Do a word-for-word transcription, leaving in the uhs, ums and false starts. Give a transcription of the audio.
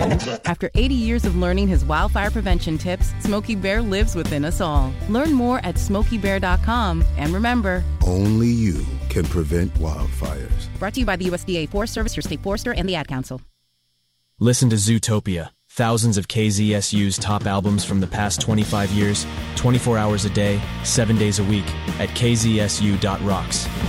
After eighty years of learning his wildfire prevention tips, Smokey Bear lives within us all. Learn more at smokey bear dot com. And remember, only you can prevent wildfires. Brought to you by the U S D A Forest Service, your state forester, and the Ad Council. Listen to Zootopia. Thousands of K Z S U's top albums from the past twenty-five years, twenty-four hours a day, seven days a week at k z s u dot rocks.